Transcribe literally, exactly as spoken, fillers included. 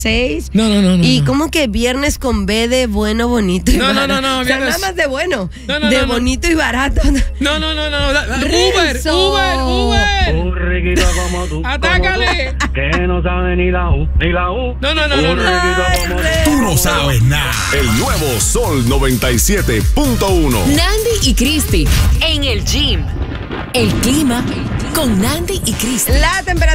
seis. No, no, no, no. Y no. como que viernes con B de bueno, bonito y No, no, barato. no, no, O sea, viernes- nada más de bueno. No, no, de no, no. bonito y barato. No, no, no, no. da- da- Uber, Renzo. Uber, Uber. Un riquito como tú. Atácale. como tú, que no sabe ni la U, ni la U. No, no, no, no, Un no. riquito Ay, como tú. Renzo. Tú no sabes nada. El nuevo Sol noventa y siete punto uno. Nandy y Cristi en el gym. El clima con Nandy y Cristi. La temperatura